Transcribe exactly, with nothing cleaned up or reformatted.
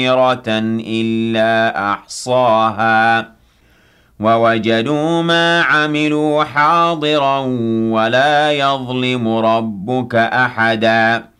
إِلَّا أَحْصَاهَا وَوَجَدُوا مَا عَمِلُوا حَاضِرًا وَلَا يَظْلِمُ رَبُّكَ أَحَدًا